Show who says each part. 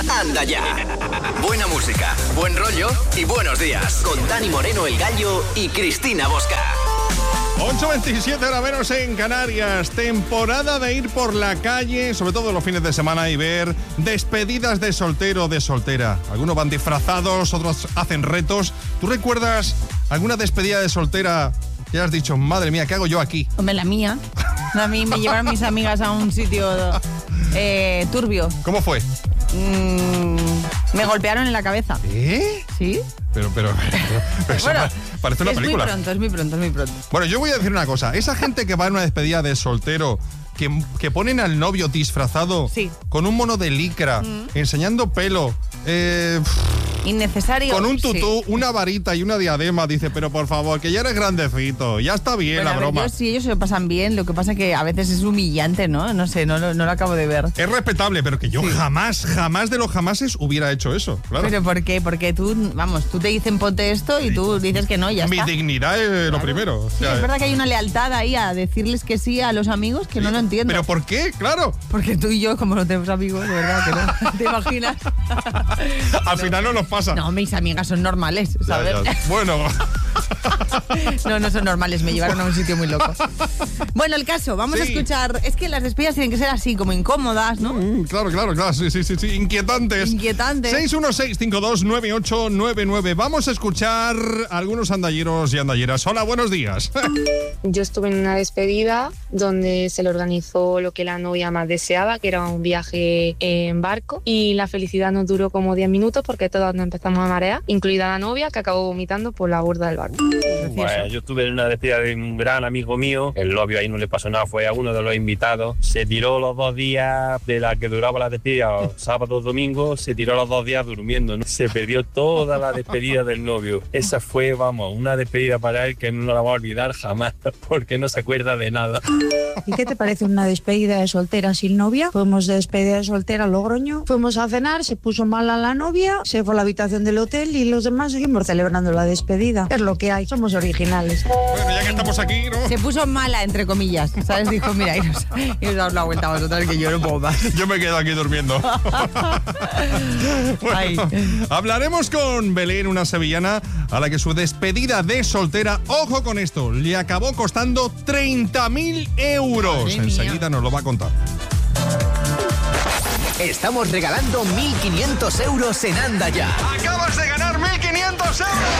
Speaker 1: Anda ya. Buena música, buen rollo y buenos días. Con Dani Moreno, El Gallo y Cristina Bosca.
Speaker 2: 8:27 horas menos en Canarias. Temporada de ir por la calle, sobre todo los fines de semana, y ver despedidas de soltero o de soltera. Algunos van disfrazados, otros hacen retos. ¿Tú recuerdas alguna despedida de soltera que has dicho, madre mía, ¿qué hago yo aquí?
Speaker 3: Hombre, la mía. A mí me llevaron mis amigas a un sitio turbio.
Speaker 2: ¿Cómo fue?
Speaker 3: Me golpearon en la cabeza.
Speaker 2: ¿Eh?
Speaker 3: ¿Sí?
Speaker 2: Pero
Speaker 3: Bueno,
Speaker 2: parece una película.
Speaker 3: Es muy pronto.
Speaker 2: Bueno, yo voy a decir una cosa. Esa gente que va a una despedida de soltero, que ponen al novio disfrazado,
Speaker 3: sí,
Speaker 2: con un mono de licra, enseñando pelo,
Speaker 3: innecesario.
Speaker 2: con un tutú,
Speaker 3: sí,
Speaker 2: una varita y una diadema, dice, pero por favor, que ya eres grandecito, ya está bien la broma.
Speaker 3: Sí, ellos se lo pasan bien, lo que pasa que a veces es humillante, ¿no? No sé, no lo acabo de ver.
Speaker 2: Es respetable, pero que yo jamás de los jamases hubiera hecho eso, claro.
Speaker 3: ¿Pero por qué? Porque tú te dicen ponte esto y tú dices que no, ya está.
Speaker 2: Mi dignidad es lo primero. O sea,
Speaker 3: sí, es verdad que hay una lealtad ahí a decirles que sí a los amigos que no lo entiendo.
Speaker 2: ¿Pero por qué? Claro.
Speaker 3: Porque tú y yo, como no tenemos amigos, de verdad que no. ¿Te imaginas?
Speaker 2: Al final no nos pasa.
Speaker 3: No, mis amigas son normales, ¿sabes?
Speaker 2: Ya. Bueno.
Speaker 3: No son normales, me llevaron a un sitio muy loco. Bueno, el caso, vamos a escuchar. Es que las despedidas tienen que ser así, como incómodas, ¿no?
Speaker 2: Claro, sí. Inquietantes. 616-529899. Vamos a escuchar a algunos andalleros y andalleras. Hola, buenos días.
Speaker 4: Yo estuve en una despedida donde se le organizó lo que la novia más deseaba, que era un viaje en barco, y la felicidad nos duró como 10 minutos porque todos nos empezamos a marear, incluida la novia, que acabó vomitando por la borda del barco.
Speaker 5: Bueno, yo estuve en una despedida de un gran amigo mío, el novio ahí no le pasó nada, fue a uno de los invitados, se tiró los 2 días de la que duraba la despedida, sábado, domingo, se tiró los 2 días durmiendo, ¿no? Se perdió toda la despedida del novio. Esa fue, una despedida para él que no la va a olvidar jamás, porque no se acuerda de nada.
Speaker 6: ¿Y qué te parece una despedida de soltera sin novia? Fuimos de despedida de soltera a Logroño, fuimos a cenar, se puso mal a la novia, se fue a la habitación del hotel y los demás seguimos celebrando la despedida. Es lo que hay, somos originales.
Speaker 2: Bueno, ya que estamos aquí, ¿no?
Speaker 3: Se puso mala, entre comillas, ¿sabes? Dijo, mira, y nos damos la vuelta a vosotros que yo no puedo más.
Speaker 2: Yo me quedo aquí durmiendo. Bueno, hablaremos con Belén, una sevillana a la que su despedida de soltera, ojo con esto, le acabó costando 30.000 euros. Enseguida nos lo va a contar.
Speaker 1: Estamos regalando 1.500 euros en Anda Ya.
Speaker 2: ¡Acabas de ganar 1.500 euros!